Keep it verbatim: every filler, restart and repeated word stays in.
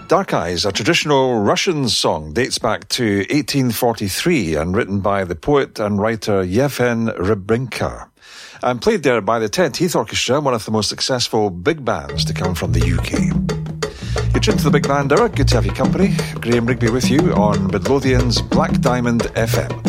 Dark Eyes, a traditional Russian song, dates back to eighteen forty-three and written by the poet and writer Yevhen Rebrinka, and played there by the Ted Heath Orchestra, one of the most successful big bands to come from the U K. You're tuned to the Big Band Hour. Good to have you company. Graham Rigby with you on Midlothian's Black Diamond F M.